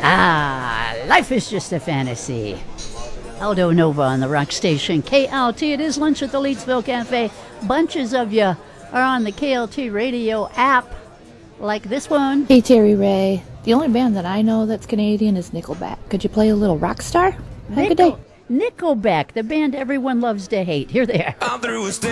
Life is just a fantasy. Aldo Nova on the rock station KLT. It is lunch at the Leedsville Cafe. Bunches of you are on the KLT radio app, like this one. Hey, Terry Ray. The only band that I know that's Canadian is Nickelback. Could you play a little Rockstar? Have a good day. Nickelback, the band everyone loves to hate. Here they are. I'm through with